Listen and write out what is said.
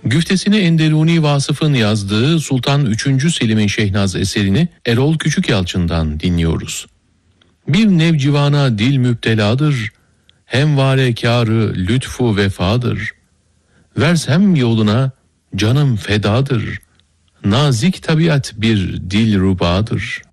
Güftesini Enderuni Vasıf'ın yazdığı Sultan 3. Selim'in Şehnaz eserini Erol Küçükyalçın'dan dinliyoruz. Bir nevcivana dil müpteladır, hemvarekârı lütfu vefadır. Versem yoluna canım fedadır, nazik tabiat bir dil rubadır.